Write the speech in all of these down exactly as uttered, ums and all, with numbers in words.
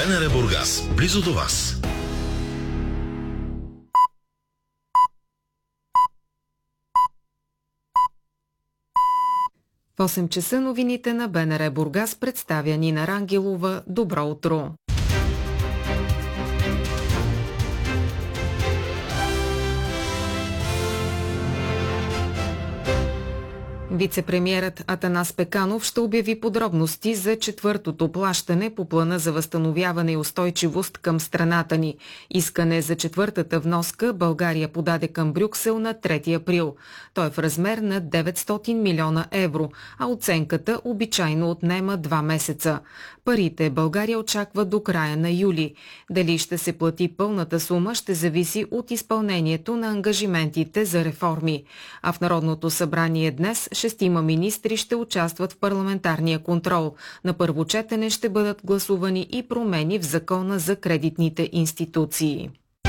БНР Бургас, близо до вас. В осем часа новините на БНР Бургас представя Нина Рангелова. Добро утро! Вице-премиерът Атанас Пеканов ще обяви подробности за четвъртото плащане по плана за възстановяване и устойчивост към страната ни. Искане за четвъртата вноска България подаде към Брюксел на трети април. Той е в размер на деветстотин милиона евро, а оценката обичайно отнема два месеца. Парите България очаква до края на юли. Дали ще се плати пълната сума, ще зависи от изпълнението на ангажиментите за реформи. А в Народното събрание днес шестима министри ще участват в парламентарния контрол. На първо четене ще бъдат гласувани и промени в закона за кредитните институции.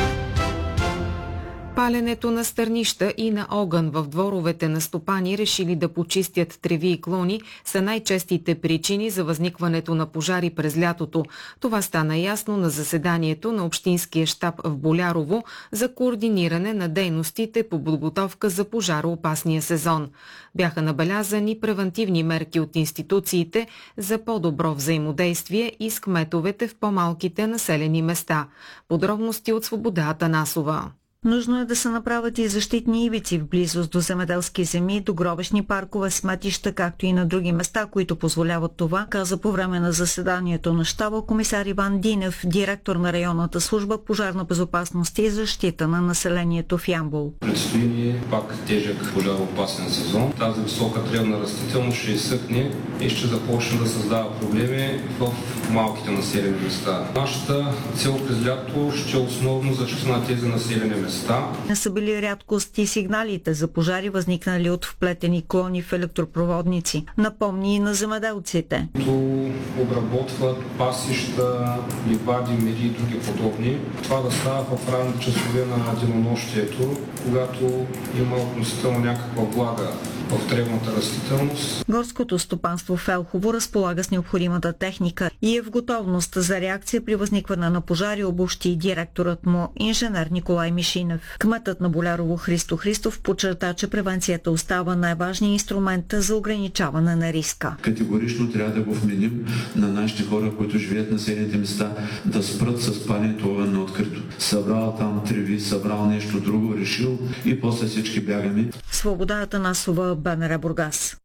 Паленето на стърнища и на огън в дворовете на стопани, решили да почистят треви и клони, са най-честите причини за възникването на пожари през лятото. Това стана ясно на заседанието на Общинския щаб в Болярово за координиране на дейностите по подготовка за пожароопасния сезон. Бяха набелязани превантивни мерки от институциите за по-добро взаимодействие и с кметовете в по-малките населени места. Подробности от Свобода Атанасова. Нужно е да се направят и защитни ивици в близост до земеделски земи, до гробищни паркове, сметища, както и на други места, които позволяват това, каза по време на заседанието на щаба комисар Иван Динев, директор на районната служба пожарна безопасност и защита на населението в Ямбол. Предстои ни пак тежък пожароопасен сезон. Тази висока тревна растителност ще изсъхне и ще започне да създава проблеми в малките населени места. Нашата цел през лято ще е основно защита на тези населени места. Не са били рядкост и сигналите за пожари, възникнали от вплетени клони в електропроводници. Напомни и на земеделците. Които обработват пасища, ливади, мери и други подобни. Това да става в ранни часове на денонощието, когато има относително някаква влага в тревната растителност. Горското стопанство в Елхово разполага с необходимата техника и е в готовност за реакция при възникване на пожари, обобщи директорът му инженер Николай Мишинев. Кметът на Болярово Христо Христов подчерта, че превенцията остава най-важният инструмент за ограничаване на риска. Категорично трябва да го вменим на нашите хора, които живеят на населените места, да спрат с паленето огън на открито. Събрал там треви, събрал нещо друго, решил и после всички бягаме. Свобода Атанасова, БНР Бургас.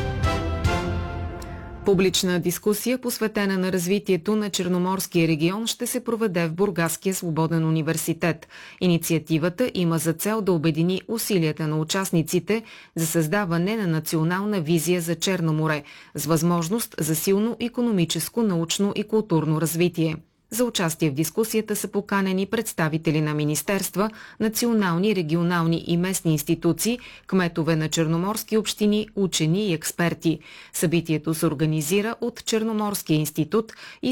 Публична дискусия, посветена на развитието на Черноморския регион, ще се проведе в Бургаския свободен университет. Инициативата има за цел да обедини усилията на участниците за създаване на национална визия за Черно море, с възможност за силно икономическо, научно и културно развитие. За участие в дискусията са поканени представители на министерства, национални, регионални и местни институции, кметове на черноморски общини, учени и експерти. Събитието се организира от Черноморския институт и